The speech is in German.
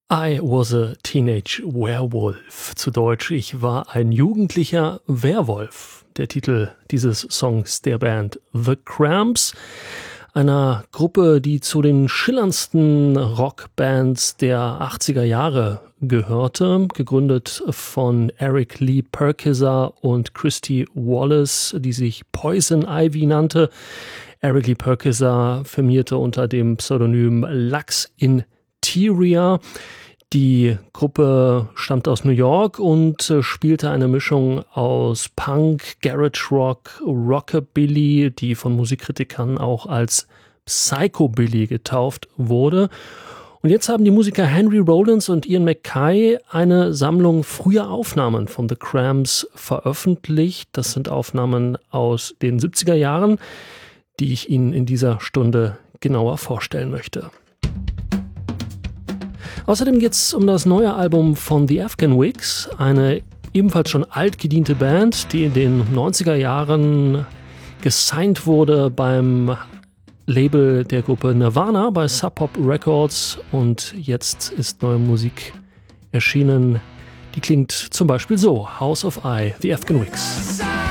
I was a teenage werewolf. Zu Deutsch, ich war ein jugendlicher Werwolf. Der Titel dieses Songs der Band The Cramps, einer Gruppe, die zu den schillerndsten Rockbands der 80er Jahre gehörte, gegründet von Eric Lee Purkiser und Christy Wallace, die sich Poison Ivy nannte. Eric Lee Purkiser firmierte unter dem Pseudonym Lux Interior. Die Gruppe stammt aus New York und spielte eine Mischung aus Punk, Garage Rock, Rockabilly, die von Musikkritikern auch als Psychobilly getauft wurde. Und jetzt haben die Musiker Henry Rollins und Ian MacKaye eine Sammlung früher Aufnahmen von The Cramps veröffentlicht. Das sind Aufnahmen aus den 70er Jahren, die ich Ihnen in dieser Stunde genauer vorstellen möchte. Außerdem geht es um das neue Album von The Afghan Wigs, eine ebenfalls schon altgediente Band, die in den 90er Jahren gesigned wurde beim Label der Gruppe Nirvana bei Sub Pop Records, und jetzt ist neue Musik erschienen, die klingt zum Beispiel so: House of I, The Afghan Wigs.